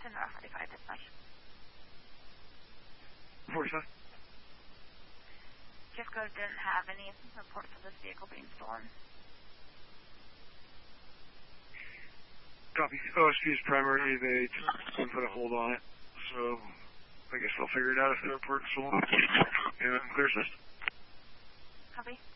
10 45 dispatch. 47. Gift code didn't have any reports of this vehicle being stolen. Copy. OSP's primarily, they put a hold on it, so I guess they'll figure it out if the report's stolen. And clear system. Copy.